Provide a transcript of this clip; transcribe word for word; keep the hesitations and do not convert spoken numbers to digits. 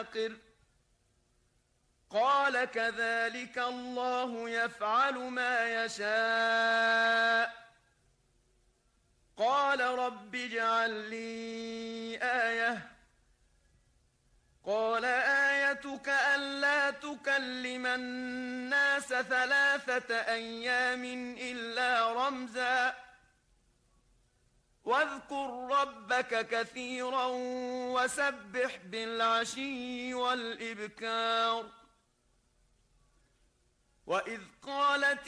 عاقر قال كذلك الله يفعل ما يشاء قال رب اجعل لي آية قال آيتك ألا تكلم الناس ثلاثة أيام إلا رمزا واذكر ربك كثيرا وسبح بالعشي والإبكار وإذ قالت